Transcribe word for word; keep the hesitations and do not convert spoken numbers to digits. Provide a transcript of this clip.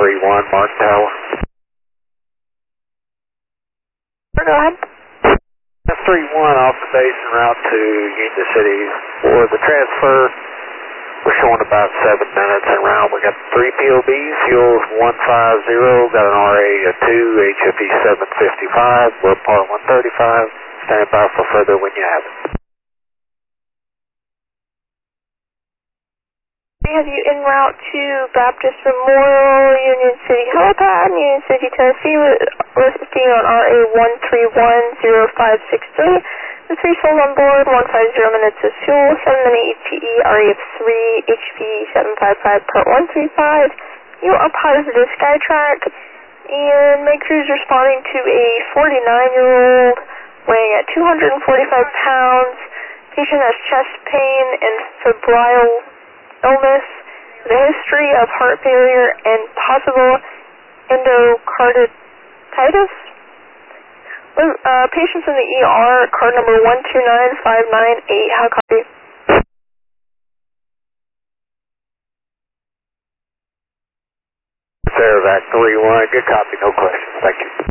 three one, Mark Tower. Go ahead. three one off the base en route to Union City for the transfer. We're showing about seven minutes en route. We got three P O Bs, fuels one five zero, got an R A of two, H F E seven fifty-five, we're part one thirty-five. Stand by for further when you have it. We have you en route to Baptist Memorial, Union City Helipad, Union City, Tennessee, listing on R A one three one zero five six three. The three souls on board, one five zero minutes of fuel, seven minute E T E, R A of three, H P seven five five, part one three five. You are positive Skytrack, and my crew is responding to a forty-nine-year-old weighing at two hundred forty-five pounds. Patient has chest pain and febrile illness, the history of heart failure and possible endocarditis. Uh, patients in the E R, card number one two nine five nine eight. How copy? Sarah, three one. Good copy. No questions. Thank you.